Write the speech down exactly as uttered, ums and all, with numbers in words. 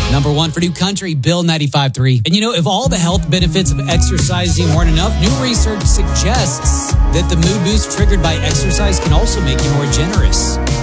Number one for New Country, Bill ninety-five three. And you know, if all the health benefits of exercising weren't enough, new research suggests that the mood boost triggered by exercise can also make you more generous.